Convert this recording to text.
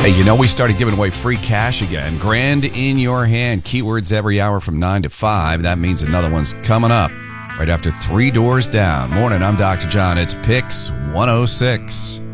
Hey, you know, we started giving away free cash again. Grand in your hand. Keywords every hour from 9 to 5. That means another one's coming up right after 3 doors down. Morning, I'm Dr. John. It's Picks 106.